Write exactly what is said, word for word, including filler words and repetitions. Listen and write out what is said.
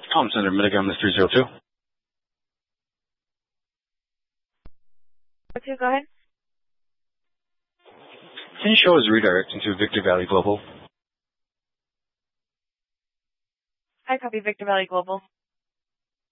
Tom Center, Metagram is three zero two. Okay, go ahead. Can you show us redirect into Victor Valley Global? I copy Victor Valley Global.